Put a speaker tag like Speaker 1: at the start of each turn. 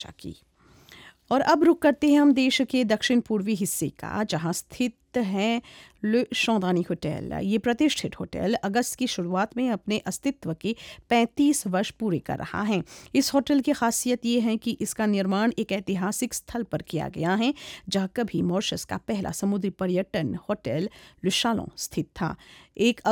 Speaker 1: की। और अब रुक करते हैं हम देश के दक्षिण पूर्वी हिस्से का, जहां स्थित है ले शौदानी होटल। ये प्रतिष्ठित होटल अगस्त की शुरुआत में अपने अस्तित्व के 35 वर्ष पूरे कर रहा है। इस होटल की खासियत ये है कि इसका निर्माण एक ऐतिहासिक स्थल पर किया गया है, जहां कभी मॉरिशस का पहला समुद्री पर्यटन होटल लुशालों स्थित था। एक